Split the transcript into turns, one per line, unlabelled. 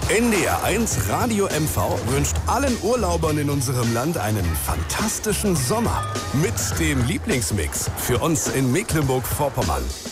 NDR1 Radio MV wünscht allen Urlaubern in unserem Land einen fantastischen Sommer mit dem Lieblingsmix für uns in Mecklenburg-Vorpommern.